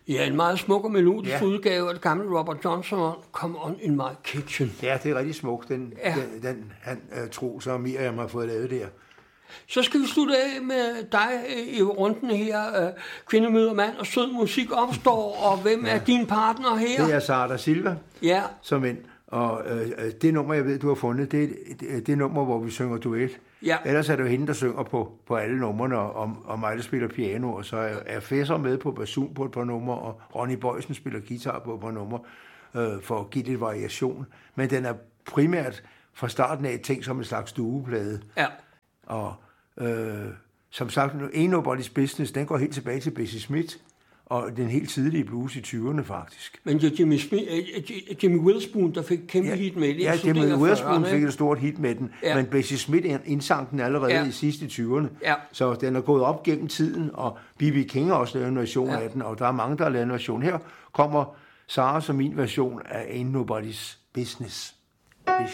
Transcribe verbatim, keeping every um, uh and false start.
Ja, en meget smuk og melodisk Ja. udgave af det gamle Robert Johnson, Come On In My Kitchen. Ja, det er rigtig smukt, den, Ja. den, den han uh, tro, så Miriam har fået lavet der. Så skal vi slutte af med dig øh, i runden her. Øh, Kvinde møder mand, og sød musik opstår, og hvem ja. er din partner her? Det er Sara Silva, Ja, som en, og øh, det nummer, jeg ved, du har fundet, det er det, det nummer, hvor vi synger duet. Ja. Ellers er det jo hende, der synger på, på alle numrene, og, og mig, der spiller piano, og så er, er Fesser med på basun på et par numre, og Ronny Bøjsen spiller guitar på et par numre, øh, for at give lidt variation. Men den er primært fra starten af tænkt som en slags dueplade. ja. Og øh, som sagt, Ain't Nobody's Business, den går helt tilbage til Bessie Smith, og den helt tidlige blues i tyverne faktisk. Men det er Jimmy, Smith, øh, Jimmy Wilspoon, der fik kæmpe Ja, hit med det. ja, Jimmy Wilspoon fik et stort hit med den, Ja. men Bessie Smith indsang den allerede Ja. i sidste tyverne. Ja. Så den er gået op gennem tiden, og B B King har også lavet en version Ja. af den, og der er mange, der har lavet en version. Her kommer Sarah som min version af Ain't Nobody's Business. Business.